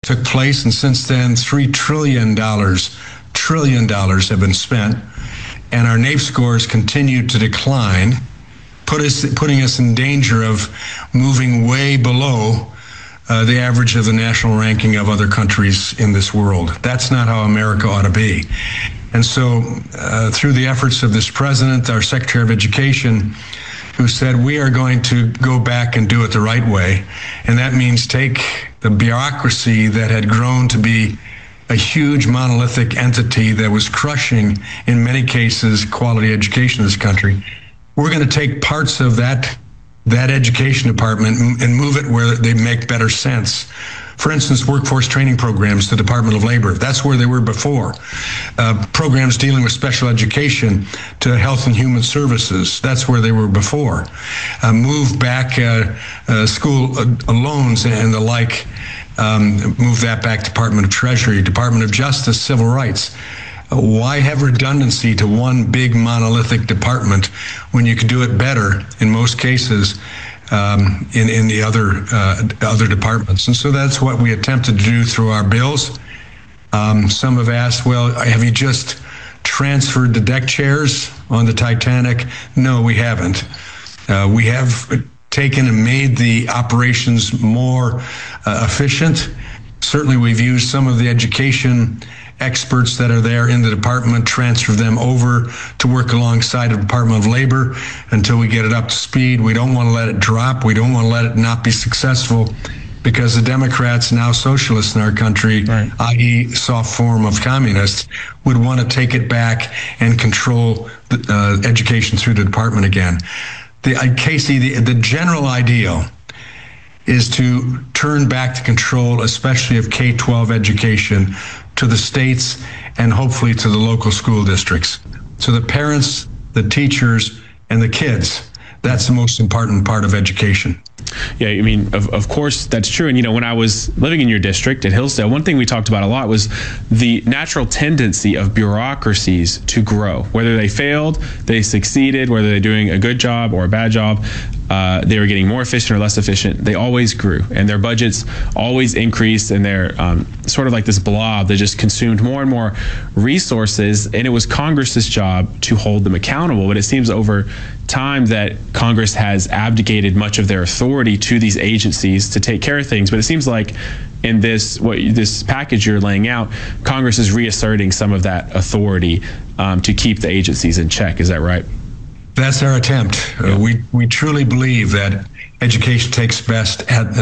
took place, and since then, $3 trillion have been spent, and our NAEP scores continue to decline, putting us in danger of moving way below the average of the national ranking of other countries in this world. That's not how America ought to be. And so through the efforts of this president, our Secretary of Education, who said we are going to go back and do it the right way, and that means take the bureaucracy that had grown to be a huge monolithic entity that was crushing, in many cases, quality education in this country. We're going to take parts of that education department and move it where they make better sense. For instance, workforce training programs, the Department of Labor, that's where they were before. Programs dealing with special education to Health and Human Services, that's where they were before. Move back school loans and the like, move that back Department of Treasury, Department of Justice, Civil Rights. Why have redundancy to one big monolithic department when you could do it better in most cases in the other departments? And so that's what we attempted to do through our bills. Some have asked, well, have you just transferred the deck chairs on the Titanic? No, we haven't. We have taken and made the operations more efficient. Certainly we've used some of the education experts that are there in the department, transfer them over to work alongside the Department of Labor until we get it up to speed. We don't want to let it drop. We don't want to let it not be successful, because the Democrats, now socialists in our country, right, i.e. soft form of communists, would want to take it back and control education through the department again. Casey, the general ideal is to turn back the control, especially of K-12 education, to the states and hopefully to the local school districts. So the parents, the teachers, and the kids, that's the most important part of education. Yeah, I mean, of course, that's true. And, you know, when I was living in your district at Hillsdale, one thing we talked about a lot was the natural tendency of bureaucracies to grow. Whether they failed, they succeeded, whether they're doing a good job or a bad job, they were getting more efficient or less efficient. They always grew, and their budgets always increased, and they're sort of like this blob that just consumed more and more resources. And it was Congress's job to hold them accountable. But it seems over time that Congress has abdicated much of their authority to these agencies to take care of things. But it seems like in this package you're laying out, Congress is reasserting some of that authority to keep the agencies in check. Is that right? That's our attempt. Yeah. We truly believe that education takes place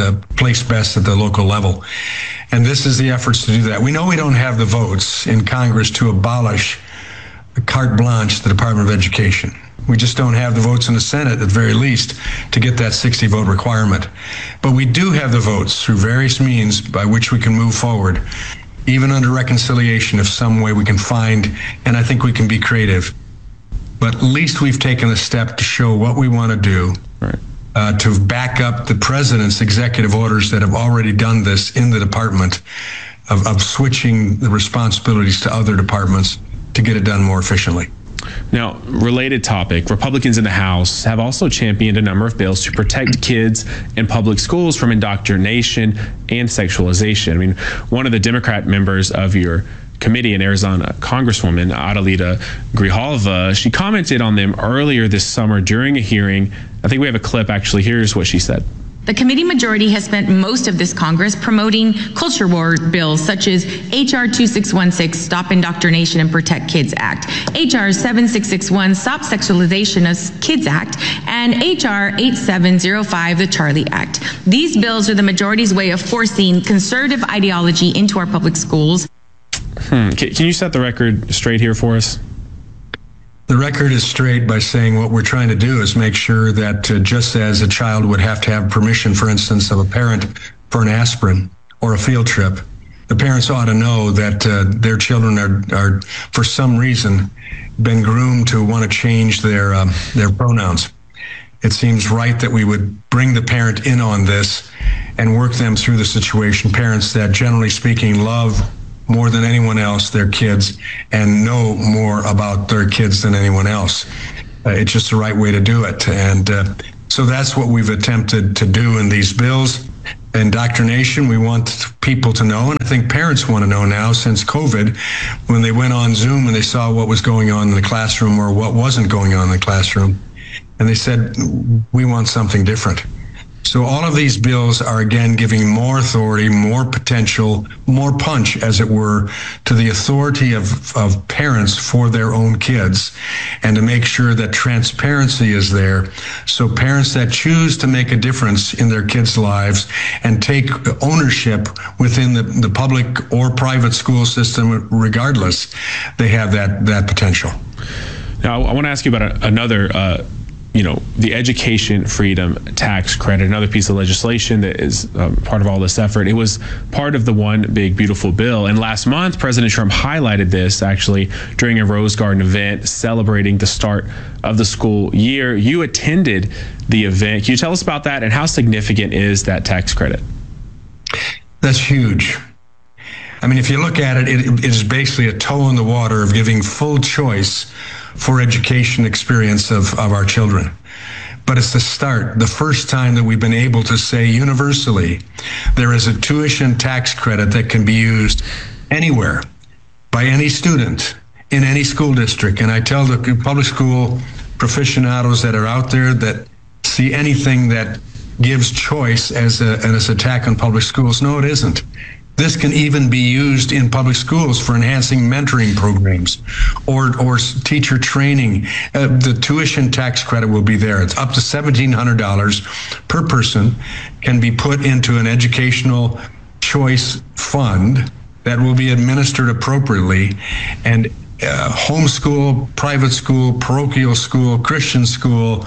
best at the local level. And this is the efforts to do that. We know we don't have the votes in Congress to abolish carte blanche the Department of Education. We just don't have the votes in the Senate, at the very least, to get that 60-vote requirement. But we do have the votes through various means by which we can move forward, even under reconciliation, if some way we can find, and I think we can be creative. But at least we've taken a step to show what we want to do, right, to back up the president's executive orders that have already done this in the department, of switching the responsibilities to other departments to get it done more efficiently. Now, related topic, Republicans in the House have also championed a number of bills to protect kids in public schools from indoctrination and sexualization. I mean, one of the Democrat members of your committee in Arizona, Congresswoman Adelita Grijalva, she commented on them earlier this summer during a hearing. I think we have a clip, actually. Here's what she said. The committee majority has spent most of this Congress promoting culture war bills such as H.R. 2616, Stop Indoctrination and Protect Kids Act, H.R. 7661, Stop Sexualization of Kids Act, and H.R. 8705, the Charlie Act. These bills are the majority's way of forcing conservative ideology into our public schools. Can you set the record straight here for us? The record is straight by saying what we're trying to do is make sure that just as a child would have to have permission, for instance, of a parent for an aspirin or a field trip, the parents ought to know that their children are, for some reason, been groomed to want to change their pronouns. It seems right that we would bring the parent in on this and work them through the situation. Parents that, generally speaking, love more than anyone else their kids and know more about their kids than anyone else. It's just the right way to do it. And so that's what we've attempted to do in these bills. indoctrination. We want people to know, and I think parents want to know now since COVID, when they went on Zoom and they saw what was going on in the classroom or what wasn't going on in the classroom, and they said, we want something different. So all of these bills are, again, giving more authority, more potential, more punch, as it were, to the authority of parents for their own kids, and to make sure that transparency is there. So parents that choose to make a difference in their kids' lives and take ownership within the public or private school system, regardless, they have that potential. Now, I want to ask you about another the education freedom tax credit, another piece of legislation that is part of all this effort. It was part of the One Big Beautiful Bill. And last month, President Trump highlighted this actually during a Rose Garden event celebrating the start of the school year. You attended the event. Can you tell us about that, and how significant is that tax credit? That's huge. I mean, if you look at it, it is basically a toe in the water of giving full choice for education experience of our children. But it's the start, the first time that we've been able to say universally, there is a tuition tax credit that can be used anywhere by any student in any school district. And I tell the public school aficionados that are out there that see anything that gives choice as an attack on public schools, no, it isn't. This can even be used in public schools for enhancing mentoring programs or teacher training. The tuition tax credit will be there. It's up to $1,700 per person, can be put into an educational choice fund that will be administered appropriately. And homeschool, private school, parochial school, Christian school,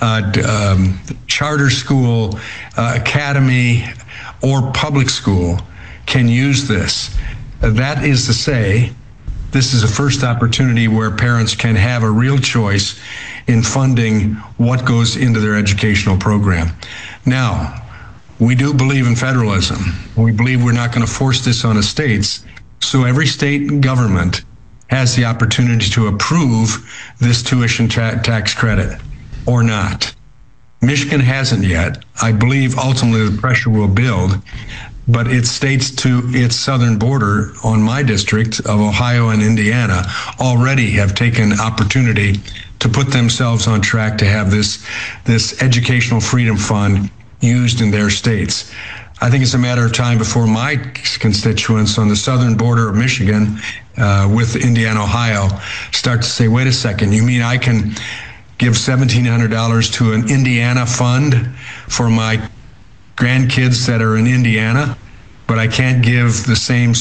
charter school, academy, or public school can use this. That is to say, this is a first opportunity where parents can have a real choice in funding what goes into their educational program. Now, we do believe in federalism. We believe we're not going to force this on the states. So every state government has the opportunity to approve this tuition tax credit or not. Michigan hasn't yet. I believe ultimately the pressure will build, but it states to its southern border on my district of Ohio and Indiana already have taken opportunity to put themselves on track to have this educational freedom fund used in their states. I think it's a matter of time before my constituents on the southern border of Michigan with Indiana, Ohio, start to say, wait a second, you mean I can give $1,700 to an Indiana fund for my grandkids that are in Indiana, but I can't give the same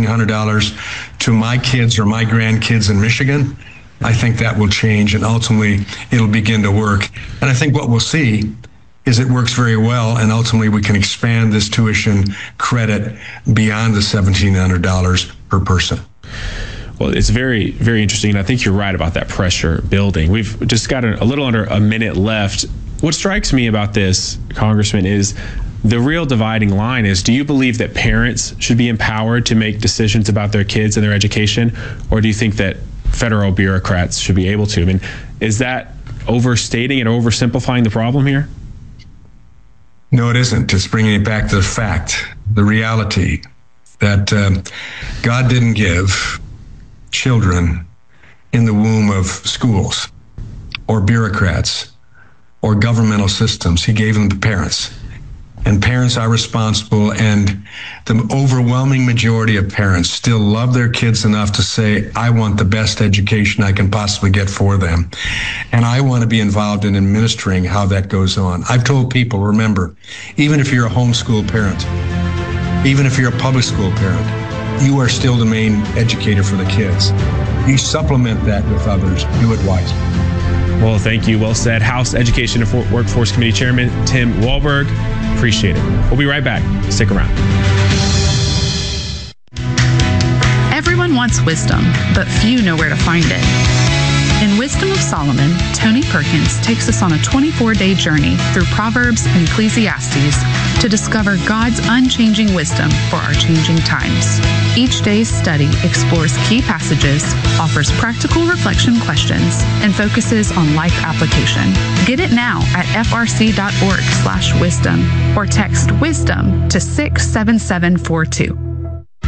$1,700 to my kids or my grandkids in Michigan? I think that will change, and ultimately it'll begin to work. And I think what we'll see is it works very well, and ultimately we can expand this tuition credit beyond the $1,700 per person. Well, it's very, very interesting. And I think you're right about that pressure building. We've just got a little under a minute left. What strikes me about this, Congressman, is the real dividing line is, do you believe that parents should be empowered to make decisions about their kids and their education, or do you think that federal bureaucrats should be able to? I mean, is that overstating and oversimplifying the problem here? No, it isn't. It's bringing it back to the fact, the reality that God didn't give children in the womb of schools or bureaucrats or governmental systems. He gave them to parents. And parents are responsible, and the overwhelming majority of parents still love their kids enough to say, I want the best education I can possibly get for them. And I want to be involved in administering how that goes on. I've told people, remember, even if you're a homeschool parent, even if you're a public school parent, you are still the main educator for the kids. You supplement that with others. Do it wisely. Well, thank you. Well said. House Education and Workforce Committee Chairman Tim Walberg. Appreciate it. We'll be right back. Stick around. Everyone wants wisdom, but few know where to find it. In Wisdom of Solomon, Tony Perkins takes us on a 24-day journey through Proverbs and Ecclesiastes, to discover God's unchanging wisdom for our changing times. Each day's study explores key passages, offers practical reflection questions, and focuses on life application. Get it now at frc.org/wisdom or text WISDOM to 67742.